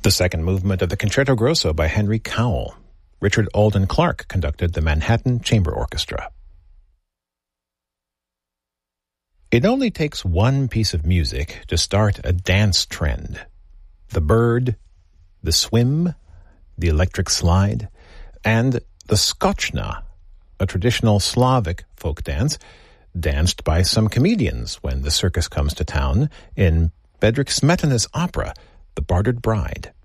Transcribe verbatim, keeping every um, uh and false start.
The second movement of the Concerto Grosso by Henry Cowell. Richard Alden Clark conducted the Manhattan Chamber Orchestra. It only takes one piece of music to start a dance trend. The bird, the swim, the electric slide, and the skoczna, a traditional Slavic folk dance danced by some comedians when the circus comes to town in Bedřich Smetana's opera, The Bartered Bride.